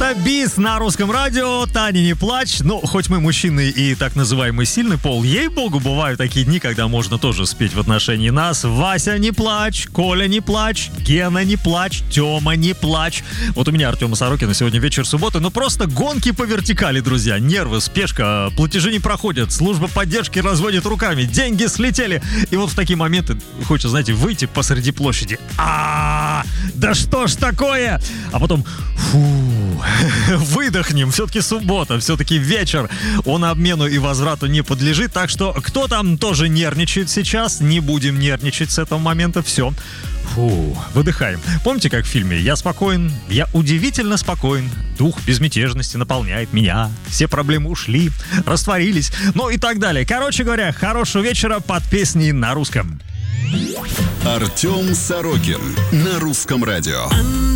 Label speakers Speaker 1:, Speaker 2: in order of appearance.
Speaker 1: Это БИС на русском радио. Таня, не плачь. Ну, хоть мы мужчины и так называемый сильный пол, ей-богу, бывают такие дни, когда можно тоже спеть в отношении нас. Вася, не плачь, Коля, не плачь, Гена, не плачь, Тёма, не плачь. Вот у меня Артема Сорокина сегодня вечер субботы. Ну, просто гонки по вертикали, друзья. Нервы, спешка, платежи не проходят, служба поддержки разводит руками, деньги слетели. И вот в такие моменты хочется, знаете, выйти посреди площади. Да что ж такое? А потом, выдохнем, все-таки суббота, все-таки вечер, он обмену и возврату не подлежит, так что кто там тоже нервничает сейчас, не будем нервничать с этого момента, все. Выдыхаем. Помните, как в фильме «Я спокоен, я удивительно спокоен, дух безмятежности наполняет меня, все проблемы ушли, растворились», ну и так далее. Короче говоря, хорошего вечера под песней на русском.
Speaker 2: Артем Сорокин на русском радио.